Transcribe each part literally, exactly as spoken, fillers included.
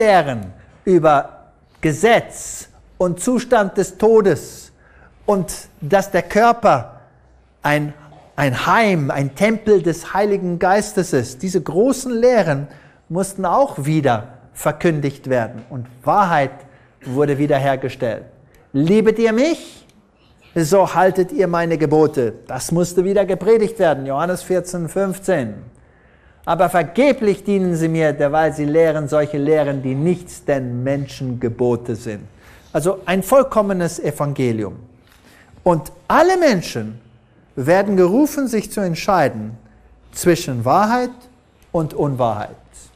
Lehren über Gesetz und Zustand des Todes und dass der Körper ein, ein Heim, ein Tempel des Heiligen Geistes ist. Diese großen Lehren mussten auch wieder verkündigt werden und Wahrheit wurde wiederhergestellt. Liebet ihr mich? So haltet ihr meine Gebote. Das musste wieder gepredigt werden, Johannes vierzehn, fünfzehn. Aber vergeblich dienen sie mir, derweil sie lehren solche Lehren, die nichts denn Menschengebote sind. Also ein vollkommenes Evangelium. Und alle Menschen werden gerufen, sich zu entscheiden zwischen Wahrheit und Unwahrheit.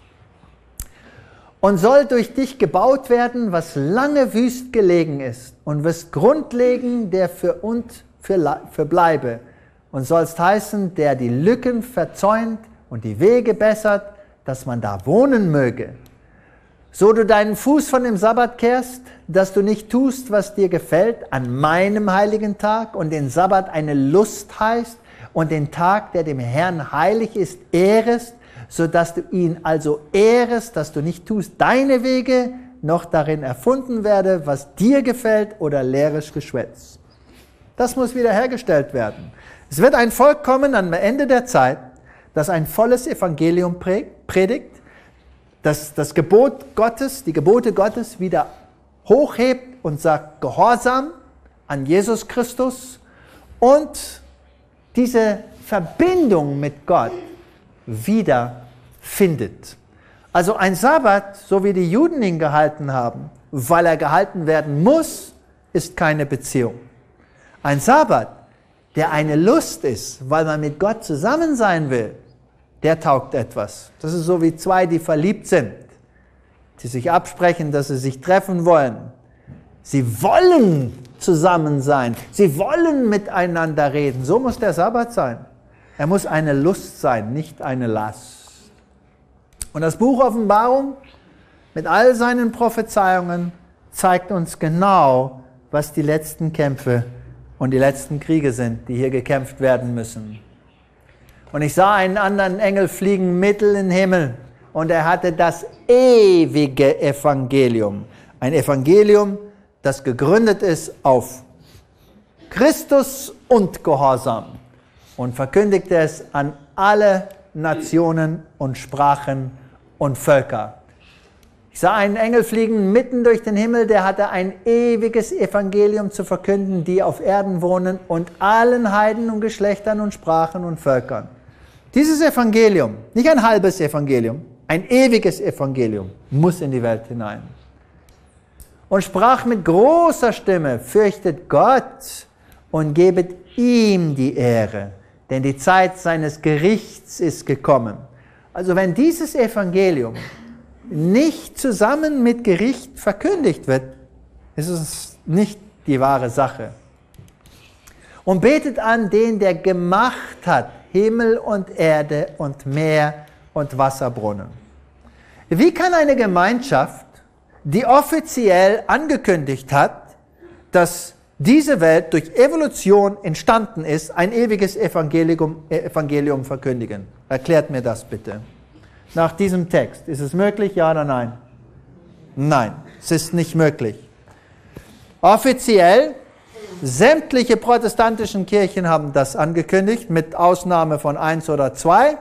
Und soll durch dich gebaut werden, was lange wüst gelegen ist, und wirst Grund legen, der für und für, für bleibe. Und sollst heißen, der die Lücken verzäunt und die Wege bessert, dass man da wohnen möge. So du deinen Fuß von dem Sabbat kehrst, dass du nicht tust, was dir gefällt, an meinem heiligen Tag und den Sabbat eine Lust heißt und den Tag, der dem Herrn heilig ist, ehrest, so dass du ihn also ehrest, dass du nicht tust deine Wege, noch darin erfunden werde, was dir gefällt oder leeres Geschwätz. Das muss wiederhergestellt werden. Es wird ein Volk kommen am Ende der Zeit, das ein volles Evangelium predigt, das das Gebot Gottes, die Gebote Gottes wieder hochhebt und sagt Gehorsam an Jesus Christus und diese Verbindung mit Gott wieder findet. Also ein Sabbat, so wie die Juden ihn gehalten haben, weil er gehalten werden muss, ist keine Beziehung. Ein Sabbat, der eine Lust ist, weil man mit Gott zusammen sein will, der taugt etwas. Das ist so wie zwei, die verliebt sind, die sich absprechen, dass sie sich treffen wollen. Sie wollen zusammen sein. Sie wollen miteinander reden. So muss der Sabbat sein. Er muss eine Lust sein, nicht eine Last. Und das Buch Offenbarung mit all seinen Prophezeiungen zeigt uns genau, was die letzten Kämpfe und die letzten Kriege sind, die hier gekämpft werden müssen. Und ich sah einen anderen Engel fliegen mitten im Himmel und er hatte das ewige Evangelium. Ein Evangelium, das gegründet ist auf Christus und Gehorsam und verkündigte es an alle Nationen und Sprachen und Völker. Ich sah einen Engel fliegen mitten durch den Himmel, der hatte ein ewiges Evangelium zu verkünden, die auf Erden wohnen und allen Heiden und Geschlechtern und Sprachen und Völkern. Dieses Evangelium, nicht ein halbes Evangelium, ein ewiges Evangelium, muss in die Welt hinein. Und sprach mit großer Stimme, fürchtet Gott und gebet ihm die Ehre, denn die Zeit seines Gerichts ist gekommen. Also wenn dieses Evangelium nicht zusammen mit Gericht verkündigt wird, ist es nicht die wahre Sache. Und betet an den, der gemacht hat Himmel und Erde und Meer und Wasserbrunnen. Wie kann eine Gemeinschaft, die offiziell angekündigt hat, dass diese Welt durch Evolution entstanden ist, ein ewiges Evangelium, Evangelium verkündigen? Erklärt mir das bitte. Nach diesem Text. Ist es möglich, ja oder nein? Nein, es ist nicht möglich. Offiziell, sämtliche protestantischen Kirchen haben das angekündigt, mit Ausnahme von eins oder zwei.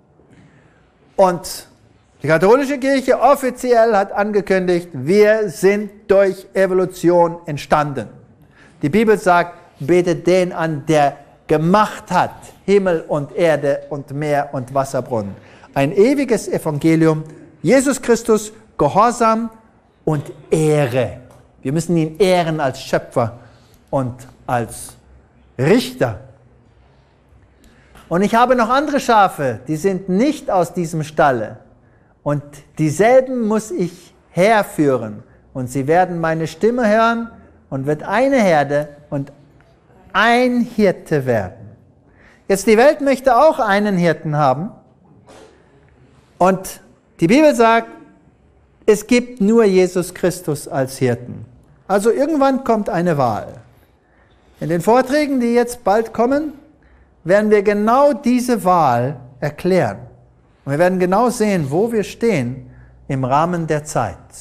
Und die katholische Kirche offiziell hat angekündigt, wir sind durch Evolution entstanden. Die Bibel sagt, betet den an, der gemacht hat Himmel und Erde und Meer und Wasserbrunnen. Ein ewiges Evangelium, Jesus Christus, Gehorsam und Ehre. Wir müssen ihn ehren als Schöpfer und als Richter. Und ich habe noch andere Schafe, die sind nicht aus diesem Stalle. Und dieselben muss ich herführen. Und sie werden meine Stimme hören und wird eine Herde und ein Hirte werden. Jetzt, die Welt möchte auch einen Hirten haben. Und die Bibel sagt, es gibt nur Jesus Christus als Hirten. Also irgendwann kommt eine Wahl. In den Vorträgen, die jetzt bald kommen, werden wir genau diese Wahl erklären. Und wir werden genau sehen, wo wir stehen im Rahmen der Zeit.